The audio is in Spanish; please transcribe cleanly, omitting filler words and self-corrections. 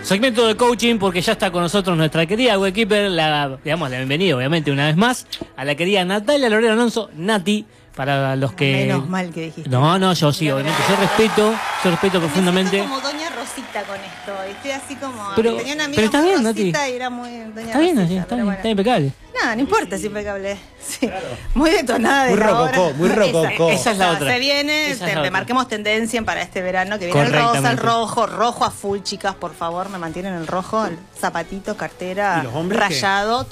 Segmento de coaching, porque ya está con nosotros nuestra querida Webkeeper, la bienvenida obviamente una vez más a la querida Natalia Lorena Alonso, Nati, para los que... Menos mal que dijiste. No, yo sí, obviamente, yo respeto profundamente. Me siento como Doña Rosita con esto, estoy así como... Pero, tenía una amiga pero está muy bien, Rosita Nati. y era muy Doña Está bien, Rosita, está bueno. impecable. No importa, es impecable. Sí. Claro. Muy detonada de muy la rococó, hora. muy rococó. Esa es la otra. Se viene, Esa es la otra. marquemos tendencia para este verano, que viene el rosa, el rojo a full, chicas, por favor, me mantienen el rojo, el zapatito, cartera, ¿Y los hombres rayado.